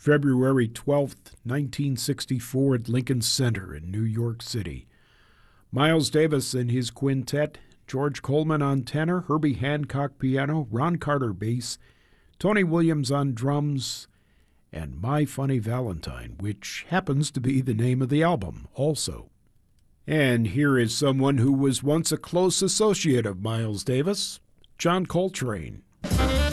February 12th, 1964 at Lincoln Center in New York City. Miles Davis and his quintet, George Coleman on tenor, Herbie Hancock piano, Ron Carter bass, Tony Williams on drums, and My Funny Valentine, which happens to be the name of the album also. And here is someone who was once a close associate of Miles Davis, John Coltrane.